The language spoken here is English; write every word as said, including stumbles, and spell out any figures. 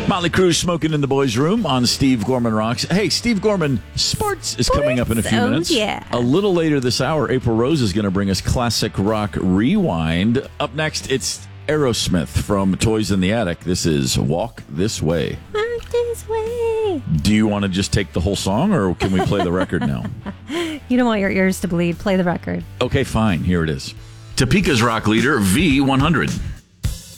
Motley Crue smoking in the boys' room on Steve Gorman Rocks. Hey, Steve Gorman, sports is Sports? coming up in a few Oh, minutes. yeah. A little later this hour, April Rose is going to bring us Classic Rock Rewind. Up next, it's Aerosmith from Toys in the Attic. This is Walk This Way. Walk this way. Do you want to just take the whole song, or can we play the record now? You don't want your ears to bleed. Play the record. Okay, fine. Here it is. Topeka's rock leader, V one hundred.